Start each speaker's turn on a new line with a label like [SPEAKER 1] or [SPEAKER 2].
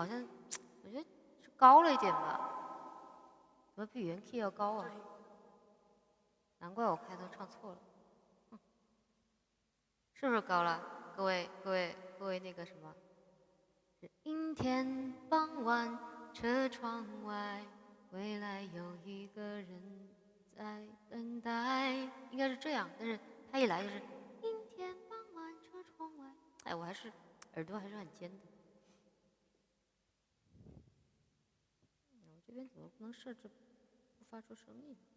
[SPEAKER 1] 好像我觉得是高了一点吧，怎么比原 key 要高啊？难怪我开头唱错了，是不是高了？各位那个什么？是阴天傍晚，车窗外，未来有一个人在等待，应该是这样，但是他一来就是阴天傍晚，车窗外，哎，我还是耳朵还是很尖的。我这边怎么不能设置不发出声音？